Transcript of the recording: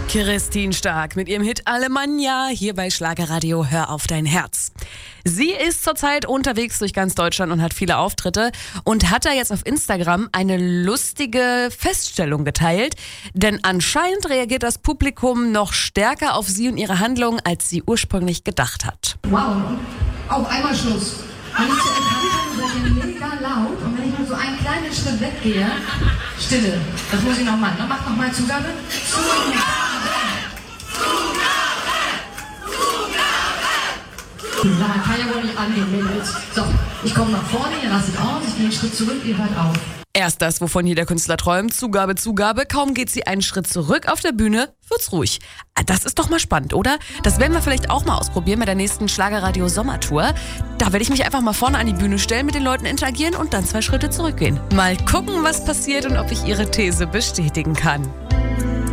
Christine Stark mit ihrem Hit Alemannia hier bei Schlagerradio Hör auf dein Herz. Sie ist zurzeit unterwegs durch ganz Deutschland und hat viele Auftritte und hat da jetzt auf Instagram eine lustige Feststellung geteilt, denn anscheinend reagiert das Publikum noch stärker auf sie und ihre Handlungen, als sie ursprünglich gedacht hat. Wow, und auf einmal Schluss. Wenn ich zu erkannt habe, seid ihr mega laut und wenn ich nur so einen kleinen Schritt weggehe, Stille. Das muss ich noch machen. Mach noch mal Zugabe. Das kann ja wohl nicht angehen, Mädels. So, ich komme nach vorne, ihr rastet aus, ich gehe einen Schritt zurück, ihr hört auf. Erst das, wovon jeder Künstler träumt, Zugabe, Zugabe. Kaum geht sie einen Schritt zurück auf der Bühne, wird's ruhig. Das ist doch mal spannend, oder? Das werden wir vielleicht auch mal ausprobieren bei der nächsten Schlagerradio Sommertour. Da werde ich mich einfach mal vorne an die Bühne stellen, mit den Leuten interagieren und dann 2 Schritte zurückgehen. Mal gucken, was passiert und ob ich ihre These bestätigen kann.